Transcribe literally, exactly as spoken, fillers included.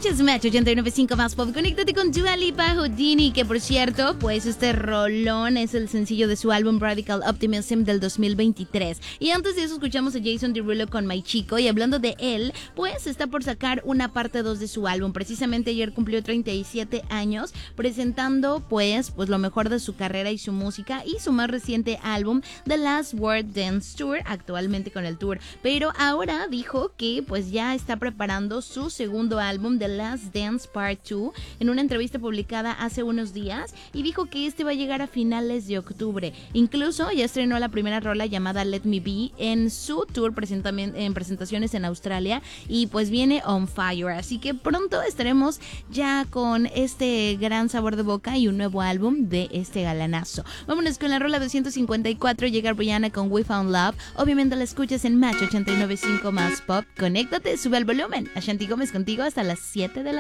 Escuchas Match ochenta y nueve punto cinco más pop. Conéctate con Dua Lipa Houdini, que por cierto, pues este rolón es el sencillo de su álbum Radical Optimism del dos mil veintitrés. Y antes de eso escuchamos a Jason Derulo con My Chico, y hablando de él, pues está por sacar una parte dos de su álbum. Precisamente ayer cumplió treinta y siete años, presentando pues, pues lo mejor de su carrera y su música, y su más reciente álbum, The Last Word Dance Tour, actualmente con el tour. Pero ahora dijo que pues ya está preparando su segundo álbum, The Last Dance Part dos, en una entrevista publicada hace unos días, y dijo que este va a llegar a finales de octubre. Incluso ya estrenó la primera rola llamada Let Me Be en su tour en presentaciones en Australia, y pues viene on fire, así que pronto estaremos ya con este gran sabor de boca y un nuevo álbum de este galanazo. Vámonos con la rola doscientos cincuenta y cuatro, llega Rihanna con We Found Love. Obviamente la escuchas en Match ochenta y nueve punto cinco más pop. Conéctate, sube el volumen. Ashanti Gómez contigo hasta las siete de la